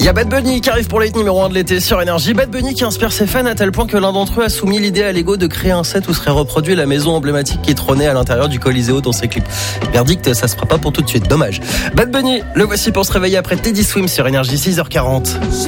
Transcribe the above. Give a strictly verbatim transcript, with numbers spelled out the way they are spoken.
y a Bad Bunny qui arrive pour le hit numéro un de l'été sur Énergie. Bad Bunny qui inspire ses fans à tel point que l'un d'entre eux a soumis l'idée à Lego de créer un set où serait reproduit la maison emblématique qui trônait à l'intérieur du Coliseo dans ses clips. Verdict, ça se fera pas pour tout de suite, dommage. Bad Bunny, le voici pour se réveiller après Teddy Swims sur Énergie, six heures quarante.